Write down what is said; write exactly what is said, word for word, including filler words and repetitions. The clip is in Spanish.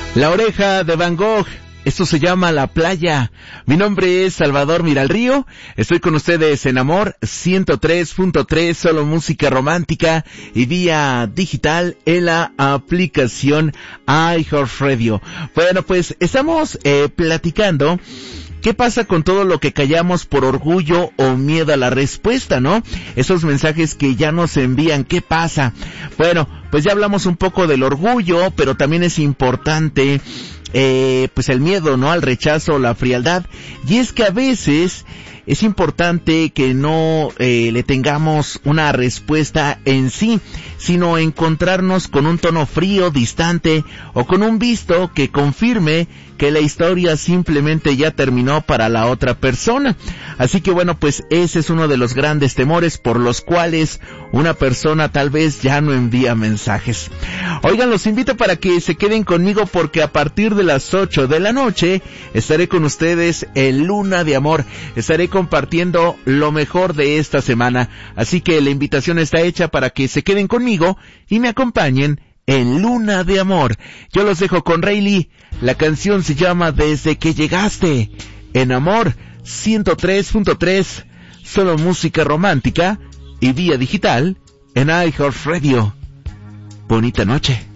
La oreja de Van Gogh. Esto se llama La Playa. Mi nombre es Salvador Miralrío. Estoy con ustedes en Amor ciento tres punto tres, solo música romántica y vía digital en la aplicación iHeartRadio. Bueno, pues estamos eh, platicando ¿qué pasa con todo lo que callamos por orgullo o miedo a la respuesta, no? Esos mensajes que ya nos envían, ¿qué pasa? Bueno, pues ya hablamos un poco del orgullo, pero también es importante eh, pues el miedo, ¿no? Al rechazo, la frialdad. Y es que a veces es importante que no eh, le tengamos una respuesta en sí, sino encontrarnos con un tono frío, distante, o con un visto que confirme que la historia simplemente ya terminó para la otra persona. Así que bueno, pues ese es uno de los grandes temores por los cuales una persona tal vez ya no envía mensajes. Oigan, los invito para que se queden conmigo porque a partir de las ocho de la noche estaré con ustedes en Luna de Amor. Estaré compartiendo lo mejor de esta semana. Así que la invitación está hecha para que se queden conmigo y me acompañen en Luna de Amor. Yo los dejo con Rayleigh. La canción se llama Desde que llegaste. En Amor ciento tres punto tres, solo música romántica y vía digital en iHeartRadio. Bonita noche.